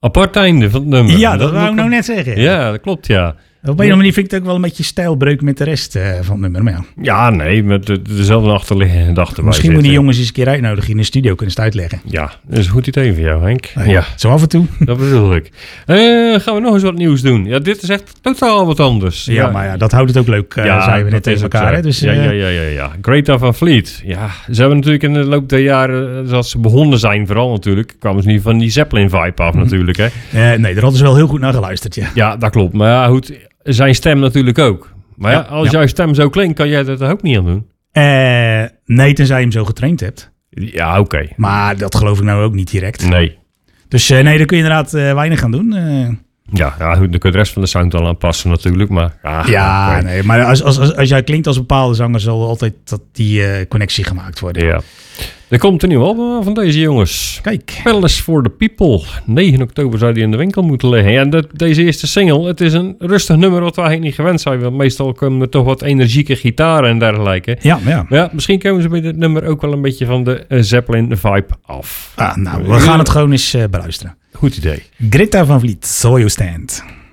Apart einde van het nummer. Ja, dat wou ik nou net zeggen. Ja, dat klopt, ja. Op een of andere manier vind ik het ook wel een beetje stijlbreuk met de rest van het nummer. Maar ja. Ja, nee, met dezelfde achterliggende dag erbij. Misschien moet die jongens eens een keer uitnodigen in de studio, kunnen ze het uitleggen. Ja, dat is een goed idee voor jou, Henk. Ja. Zo af en toe. Dat bedoel ik. Gaan we nog eens wat nieuws doen? Ja, dit is echt totaal wat anders. Ja, maar ja, dat houdt het ook leuk, zeiden we net tegen elkaar. Hè? Dus, ja. Greta Van Fleet. Ja, ze hebben natuurlijk in de loop der jaren, zoals ze begonnen zijn vooral natuurlijk, kwamen ze niet van die Zeppelin-vibe af natuurlijk. Hè? Nee, daar hadden ze wel heel goed naar geluisterd, ja. Ja, dat klopt. Maar ja, goed, zijn stem natuurlijk ook. Maar ja, als jouw stem zo klinkt, kan jij dat er ook niet aan doen. Nee, tenzij je hem zo getraind hebt. Ja, oké. Maar dat geloof ik nou ook niet direct. Nee. Dus nee, daar kun je inderdaad weinig aan doen. Ja, goed, dan kun je de rest van de sound al aanpassen natuurlijk. Maar, nee, maar als jij klinkt als een bepaalde zanger, zal altijd die connectie gemaakt worden. Ja. Er komt een nieuw album van deze jongens. Kijk. Palace for the People. 9 oktober zou die in de winkel moeten liggen. Ja, deze eerste single, het is een rustig nummer wat we eigenlijk niet gewend zijn. Want meestal komen er toch wat energieke gitaren en dergelijke. Ja. Maar ja, misschien komen ze bij dit nummer ook wel een beetje van de Zeppelin-vibe af. Nou, we gaan het gewoon eens beluisteren. Goed idee. Greta Van Fleet, So You Stand.